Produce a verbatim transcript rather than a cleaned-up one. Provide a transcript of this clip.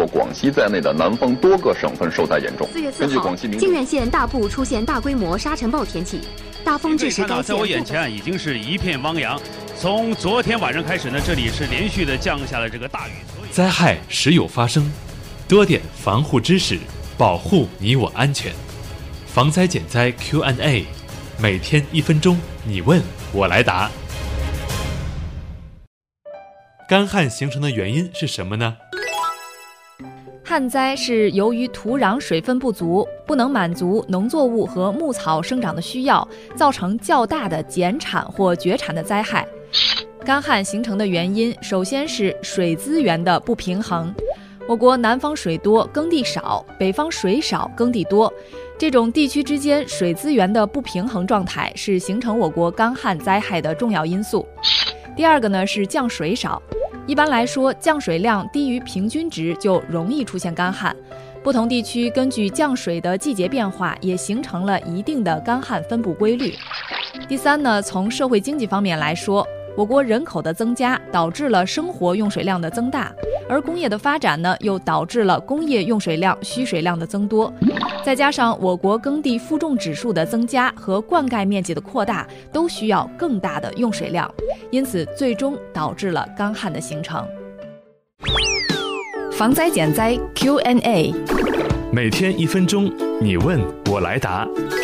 括广西在内的南方多个省份受灾严重。 四月四号，靖远县大部出现大规模沙尘暴天气，大风致使该县。 在我眼前啊，已经是一片汪洋。从昨天晚上开始呢，这里是连续的降下了这个大雨。 灾害时有发生，多点防护知识，保护你我安全。防灾减灾 Q and A， 每天一分钟，你问我来答。干旱形成的原因是什么呢？ 旱灾是由于土壤水分不足，不能满足农作物和牧草生长的需要，造成较大的减产或绝产的灾害。干旱形成的原因，首先是水资源的不平衡。我国南方水多，耕地少，北方水少，耕地多。这种地区之间水资源的不平衡状态是形成我国干旱灾害的重要因素。第二个呢是降水少。一般来说，降水量低于平均值就容易出现干旱。不同地区根据降水的季节变化，也形成了一定的干旱分布规律。第三呢，从社会经济方面来说，我国人口的增加导致了生活用水量的增大，而工业的发展呢，又导致了工业用水量、需水量的增多。再加上我国耕地负重指数的增加和灌溉面积的扩大，都需要更大的用水量，因此最终导致了干旱的形成。防灾减灾 Q and A， 每天一分钟，你问我来答。